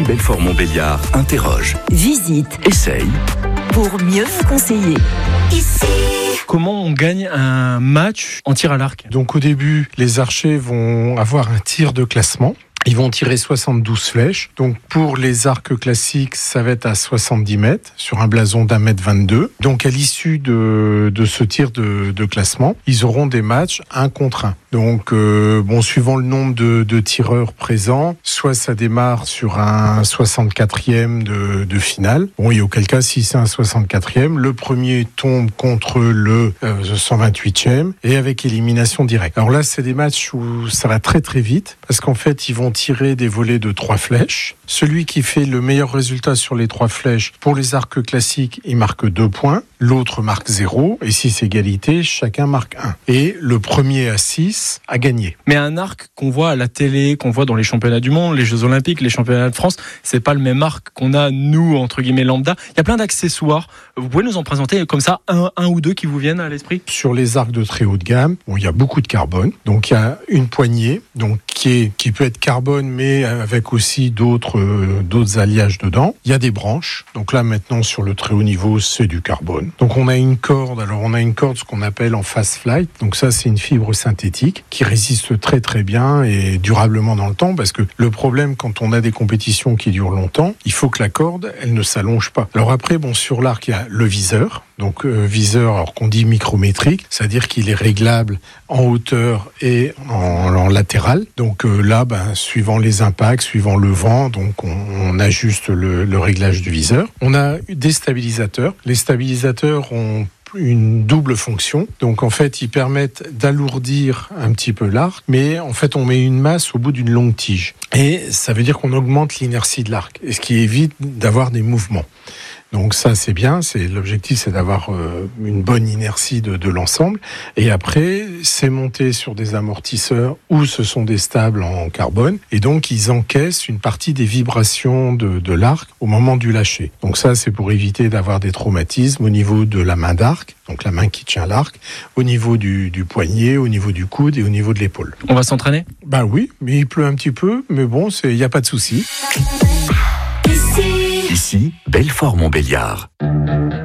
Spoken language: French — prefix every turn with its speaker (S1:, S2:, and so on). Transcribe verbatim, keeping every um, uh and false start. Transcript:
S1: Belfort-Montbéliard interroge,
S2: Visite
S1: essaye
S2: pour mieux vous conseiller. Ici.
S3: Comment on gagne un match en tir à l'arc ?
S4: Donc au début, les archers vont avoir un tir de classement. Ils vont tirer soixante-douze flèches. Donc pour les arcs classiques, ça va être à soixante-dix mètres sur un blason d'un mètre vingt-deux. Donc à l'issue de, de ce tir de, de classement, ils auront des matchs un contre un. Donc euh, bon, suivant le nombre de, de tireurs présents, soit ça démarre sur un soixante-quatrième de, de finale. Bon, et auquel cas, si c'est un soixante-quatrième, le premier tombe contre le euh, cent vingt-huitième et avec élimination directe. Alors là, c'est des matchs où ça va très très vite parce qu'en fait, ils vont tirer des volets de trois flèches. Celui qui fait le meilleur résultat sur les trois flèches, pour les arcs classiques, il marque deux points. L'autre marque zéro. Et si c'est égalité, chacun marque un. Et le premier à six a gagné.
S3: Mais un arc qu'on voit à la télé, qu'on voit dans les championnats du monde, les Jeux Olympiques, les championnats de France, c'est pas le même arc qu'on a, nous, entre guillemets, lambda. Il y a plein d'accessoires. Vous pouvez nous en présenter comme ça un, un ou deux qui vous viennent à l'esprit ?
S4: Sur les arcs de très haut de gamme, bon, il y a beaucoup de carbone. Donc il y a une poignée, donc qui est qui peut être carbone, mais avec aussi d'autres euh, d'autres alliages dedans. Il y a des branches. Donc là maintenant sur le très haut niveau, c'est du carbone. Donc on a une corde. Alors on a une corde ce qu'on appelle en fast flight. Donc ça c'est une fibre synthétique qui résiste très très bien et durablement dans le temps, parce que le problème quand on a des compétitions qui durent longtemps, il faut que la corde elle ne s'allonge pas. Alors après bon, sur l'arc il y a le viseur. Donc euh, viseur, alors qu'on dit micrométrique, c'est-à-dire qu'il est réglable en hauteur et en, en latéral. Donc euh, là, ben, suivant les impacts, suivant le vent, donc on, on ajuste le, le réglage du viseur. On a des stabilisateurs. Les stabilisateurs ont une double fonction. Donc en fait, ils permettent d'alourdir un petit peu l'arc, mais en fait, on met une masse au bout d'une longue tige. Et ça veut dire qu'on augmente l'inertie de l'arc, et ce qui évite d'avoir des mouvements. Donc ça c'est bien, c'est l'objectif c'est d'avoir euh, une bonne inertie de, de l'ensemble, et après c'est monté sur des amortisseurs où ce sont des stables en carbone, et donc ils encaissent une partie des vibrations de, de l'arc au moment du lâcher. Donc ça c'est pour éviter d'avoir des traumatismes au niveau de la main d'arc, donc la main qui tient l'arc, au niveau du, du poignet, au niveau du coude et au niveau de l'épaule.
S3: On va s'entraîner ?
S4: Bah oui, mais il pleut un petit peu, mais bon, il n'y a pas de souci.
S1: ici Belfort-Montbéliard.